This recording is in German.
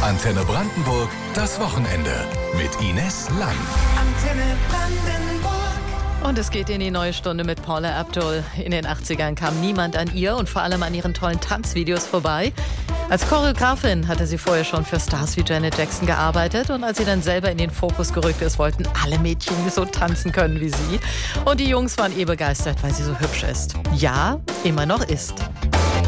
Antenne Brandenburg, das Wochenende mit Ines Lang. Antenne Brandenburg. Und es geht in die neue Stunde mit Paula Abdul. In den 80ern kam niemand an ihr und vor allem an ihren tollen Tanzvideos vorbei. Als Choreografin hatte sie vorher schon für Stars wie Janet Jackson gearbeitet. Und als sie dann selber in den Fokus gerückt ist, wollten alle Mädchen so tanzen können wie sie. Und die Jungs waren begeistert, weil sie so hübsch ist. Ja, immer noch ist.